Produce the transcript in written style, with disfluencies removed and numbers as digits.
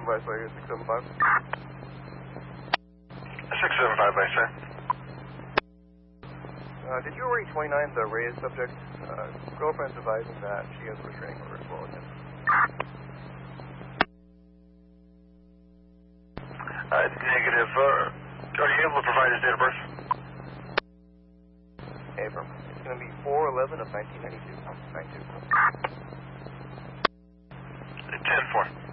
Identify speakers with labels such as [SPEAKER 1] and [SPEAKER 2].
[SPEAKER 1] Vice 675.
[SPEAKER 2] 675, Vice, sir.
[SPEAKER 1] Did you already 29 the raised subject? Girlfriend's advising that she has a restraining order as well again.
[SPEAKER 2] Negative. Are you able to provide his date of birth?
[SPEAKER 1] Abram. It's going to be 4/11 of 1992. 92.
[SPEAKER 2] 10-4.